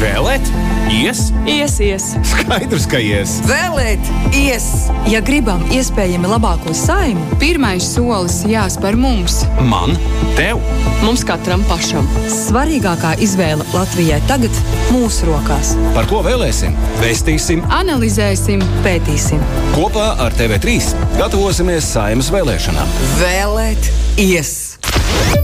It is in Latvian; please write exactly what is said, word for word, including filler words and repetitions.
Vēlēt? Ies? Ies, ies. Skaidrs, ka ies. Vēlēt? Ies. Ja gribam iespējami labāko Saeimu, pirmais solis jāspēr mums. Man? Tev? mums katram pašam. Svarīgākā izvēle Latvijai tagad mūsu rokās. Par ko vēlēsim? Vēstīsim, analizēsim, Pētīsim. kopā ar T V trīs gatavosimies Saeimas vēlēšanām. Vēlēt ies!